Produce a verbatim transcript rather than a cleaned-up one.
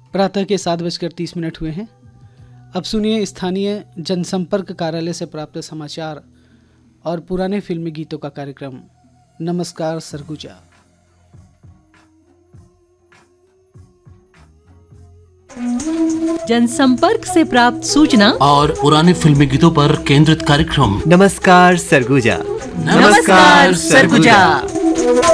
प्रातः के सात बजकर तीस मिनट हुए हैं। अब सुनिए स्थानीय जनसंपर्क कार्यालय से प्राप्त समाचार और पुराने फिल्मी गीतों का कार्यक्रम नमस्कार सरगुजा। जनसंपर्क से प्राप्त सूचना और पुराने फिल्मी गीतों पर केंद्रित कार्यक्रम नमस्कार सरगुजा। नमस्कार सरगुजा।